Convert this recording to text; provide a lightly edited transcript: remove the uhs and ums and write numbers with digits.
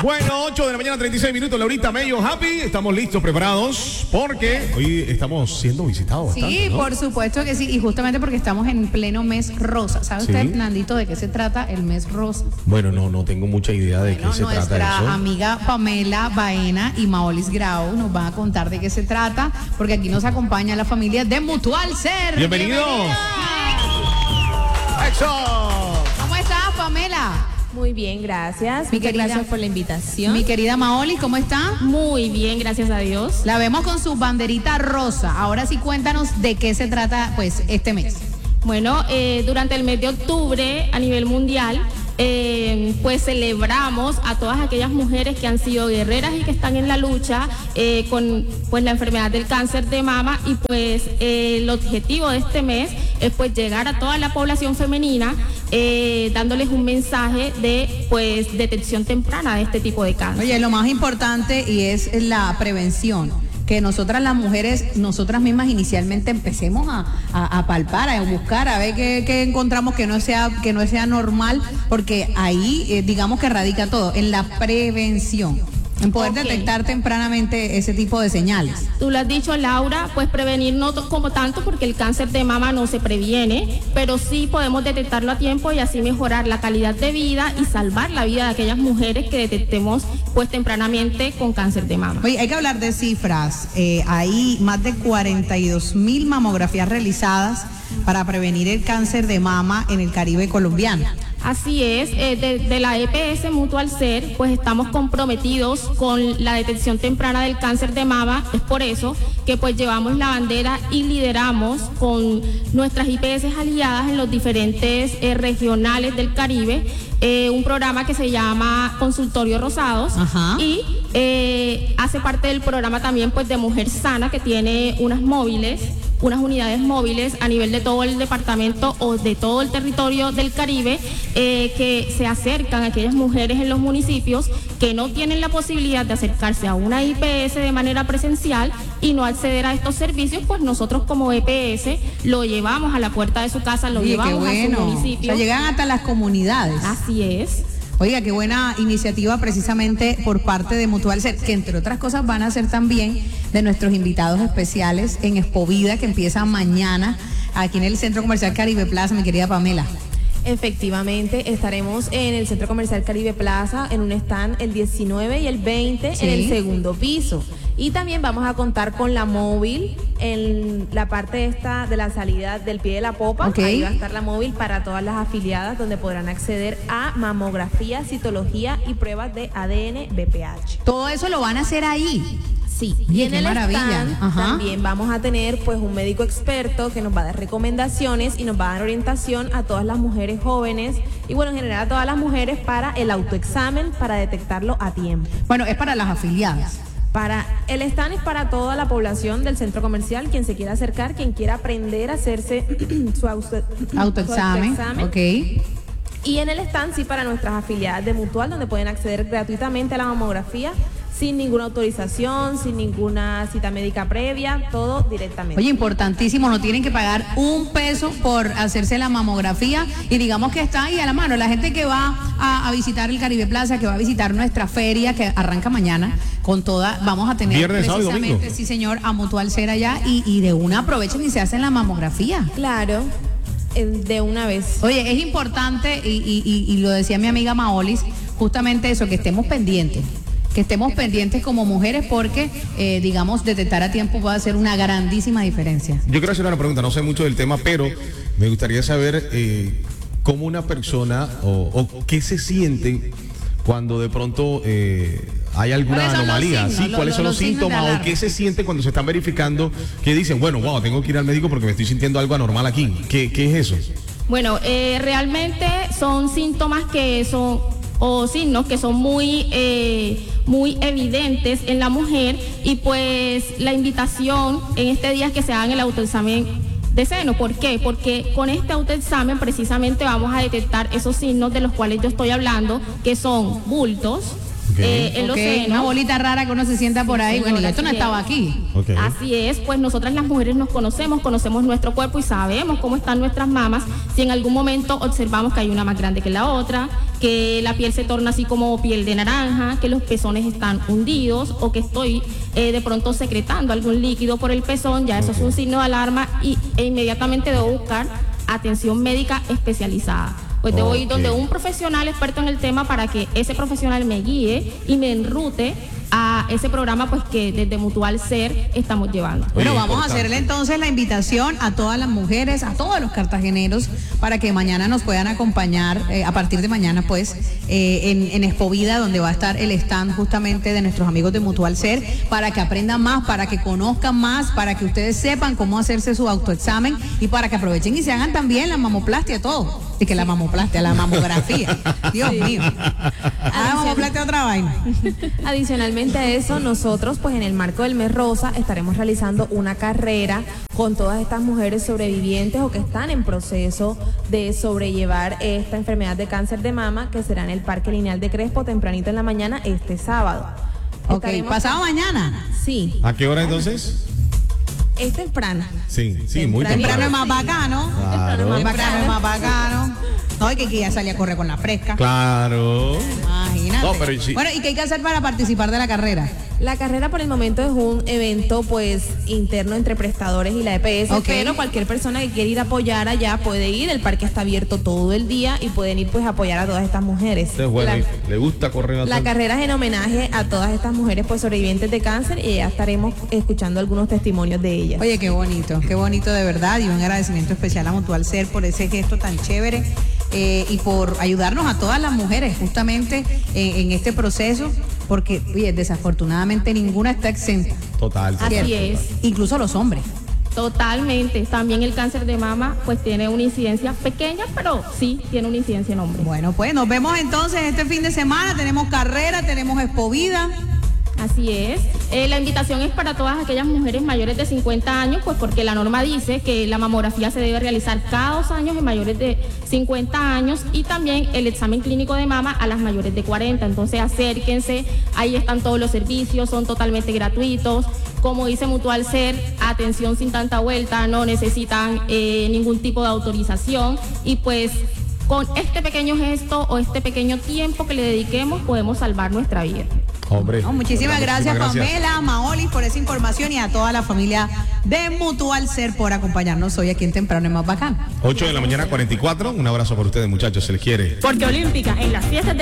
Bueno, 8 de la mañana, 36 minutos, Laurita Mello, Happy. Estamos listos, preparados, porque hoy estamos siendo visitados bastante, Sí, ¿no? por supuesto que sí, y justamente porque estamos en pleno mes rosa. ¿Sabe Sí. usted, Nandito, de qué se trata el mes rosa? Bueno, no tengo mucha idea de qué se trata Nuestra eso. amiga Pamela Baena y Maolis Grau nos van a contar de qué se trata, porque aquí nos acompaña la familia de Mutual Ser. Bienvenidos. ¡Eso! ¿Cómo estás, Pamela? Muy bien, gracias. Mi Muchas querida- gracias por la invitación. Mi querida Maolis, ¿cómo está? Muy bien, gracias a Dios. La vemos con su banderita rosa. Ahora sí, cuéntanos de qué se trata, pues, este mes. Bueno, durante el mes de octubre a nivel mundial, pues celebramos a todas aquellas mujeres que han sido guerreras y que están en la lucha con pues la enfermedad del cáncer de mama, y pues el objetivo de este mes es pues llegar a toda la población femenina dándoles un mensaje de pues detección temprana de este tipo de cáncer. Oye, lo más importante y es la prevención. Que nosotras las mujeres, nosotras mismas inicialmente empecemos a palpar, a buscar, a ver qué encontramos que no sea normal, porque ahí digamos que radica todo, en la prevención, en poder Ok. detectar tempranamente ese tipo de señales. Tú lo has dicho, Laura, pues prevenir no como tanto, porque el cáncer de mama no se previene, pero sí podemos detectarlo a tiempo y así mejorar la calidad de vida y salvar la vida de aquellas mujeres que detectemos pues tempranamente con cáncer de mama. Oye, hay que hablar de cifras. Hay más de 42.000 mamografías realizadas para prevenir el cáncer de mama en el Caribe colombiano. Así es, de la EPS Mutual Ser, pues estamos comprometidos con la detección temprana del cáncer de mama. Es por eso que pues llevamos la bandera y lideramos con nuestras IPS aliadas en los diferentes regionales del Caribe, un programa que se llama Consultorio Rosados. Ajá. Y hace parte del programa también pues de Mujer Sana, que tiene unas unidades móviles a nivel de todo el departamento o de todo el territorio del Caribe, que se acercan a aquellas mujeres en los municipios que no tienen la posibilidad de acercarse a una IPS de manera presencial y no acceder a estos servicios. Pues nosotros como EPS lo llevamos a la puerta de su casa, lo Oye, qué llevamos a su bueno. O municipio. sea, llegan hasta las comunidades. Así es. Oiga, qué buena iniciativa precisamente por parte de Mutual Ser, que entre otras cosas van a ser también de nuestros invitados especiales en Expovida, que empieza mañana aquí en el Centro Comercial Caribe Plaza, mi querida Pamela. Efectivamente, estaremos en el Centro Comercial Caribe Plaza en un stand el 19 y el 20 Sí. en el segundo piso. Y también vamos a contar con la móvil en la parte esta de la salida del pie de la popa. Ok. Ahí va a estar la móvil para todas las afiliadas, donde podrán acceder a mamografía, citología y pruebas de ADN, BPH. Todo eso lo van a hacer ahí. Sí, Oye, y en qué el maravilla. stand Ajá. también vamos a tener pues un médico experto que nos va a dar recomendaciones y nos va a dar orientación a todas las mujeres jóvenes y bueno, en general a todas las mujeres para el autoexamen, para detectarlo a tiempo. Bueno, es para las afiliadas. El stand es para toda la población del centro comercial, quien se quiera acercar, quien quiera aprender a hacerse su Autoexamen. Ok. Y en el stand sí para nuestras afiliadas de Mutual, donde pueden acceder gratuitamente a la mamografía sin ninguna autorización, sin ninguna cita médica previa, todo directamente. Oye, importantísimo, no tienen que pagar un peso por hacerse la mamografía y digamos que está ahí a la mano. La gente que va a visitar el Caribe Plaza, que va a visitar nuestra feria que arranca mañana con toda, vamos a tener Viernes, sábado y precisamente, domingo. sí señor, a Mutual Ser allá y de una aprovechen y se hacen la mamografía. Claro, de una vez. Oye, es importante y lo decía mi amiga Maolis, justamente eso, que estemos pendientes. Que estemos pendientes como mujeres porque, digamos, detectar a tiempo puede hacer una grandísima diferencia. Yo quiero hacer una pregunta, no sé mucho del tema, pero me gustaría saber cómo una persona o qué se siente cuando de pronto hay alguna ¿Cuáles son los anomalía. signos? Sí, ¿cuáles son los signos de síntomas o alarma? qué se siente cuando se están verificando que dicen, bueno, wow, tengo que ir al médico porque me estoy sintiendo algo anormal aquí? ¿Qué es eso? Bueno, realmente son síntomas que son, o signos que son muy evidentes en la mujer, y pues la invitación en este día es que se hagan el autoexamen de seno. ¿Por qué? Porque con este autoexamen precisamente vamos a detectar esos signos de los cuales yo estoy hablando, que son bultos. En los Ok, senos. una bolita rara que uno se sienta por ahí. señora, Bueno, y esto no así estaba es. aquí. Ok. Así es, pues nosotras las mujeres nos conocemos nuestro cuerpo y sabemos cómo están nuestras mamas. Si en algún momento observamos que hay una más grande que la otra, que la piel se torna así como piel de naranja, que los pezones están hundidos o que estoy de pronto secretando algún líquido por el pezón, ya eso es un signo de alarma e inmediatamente debo buscar atención médica especializada. Pues debo ir donde un profesional experto en el tema para que ese profesional me guíe y me enrute a ese programa pues que desde Mutual Ser estamos llevando. Bueno, vamos a hacerle entonces la invitación a todas las mujeres, a todos los cartageneros, para que mañana nos puedan acompañar, a partir de mañana pues, en Expovida, donde va a estar el stand justamente de nuestros amigos de Mutual Ser, para que aprendan más, para que conozcan más, para que ustedes sepan cómo hacerse su autoexamen y para que aprovechen y se hagan también la mamoplastia, todo. Y que la mamoplastia, la mamografía. Dios mío. La mamoplastia otra vaina. Adicionalmente a eso, nosotros pues en el marco del mes rosa estaremos realizando una carrera con todas estas mujeres sobrevivientes o que están en proceso de sobrellevar esta enfermedad de cáncer de mama, que será en el Parque Lineal de Crespo tempranito en la mañana este sábado. Ok, ¿pasado mañana? Sí. ¿A qué hora entonces? Es temprano. Sí, muy temprano es más bacano. Claro. Temprano es más bacano. No, hay que ya salir a correr con la fresca. Claro. Imagínate. No, pero sí. Bueno, ¿y qué hay que hacer para participar de la carrera? La carrera por el momento es un evento pues interno entre prestadores y la EPS, pero cualquier persona que quiera ir a apoyar allá puede ir. El parque está abierto todo el día y pueden ir pues a apoyar a todas estas mujeres. Le gusta correr. La carrera es en homenaje a todas estas mujeres pues sobrevivientes de cáncer y ya estaremos escuchando algunos testimonios de ellas. Oye, qué bonito de verdad, y un agradecimiento especial a Mutual Ser por ese gesto tan chévere. Y por ayudarnos a todas las mujeres justamente en este proceso, porque oye, desafortunadamente ninguna está exenta. Total. Así es. Incluso los hombres. Totalmente. También el cáncer de mama pues tiene una incidencia pequeña, pero sí tiene una incidencia en hombres. Bueno, pues nos vemos entonces este fin de semana. Tenemos carrera, tenemos Expovida. Así es. La invitación es para todas aquellas mujeres mayores de 50 años, pues porque la norma dice que la mamografía se debe realizar cada 2 años en mayores de 50 años y también el examen clínico de mama a las mayores de 40. Entonces acérquense, ahí están todos los servicios, son totalmente gratuitos. Como dice Mutual Ser, atención sin tanta vuelta, no necesitan ningún tipo de autorización y pues con este pequeño gesto o este pequeño tiempo que le dediquemos podemos salvar nuestra vida. Hombre. No, muchísimas gracias, Pamela, Maoli, por esa información y a toda la familia de Mutual Ser por acompañarnos hoy aquí en Temprano es Más Bacán. 8 de la mañana, 44. Un abrazo por ustedes, muchachos, se les quiere. Porque Olímpica en las fiestas de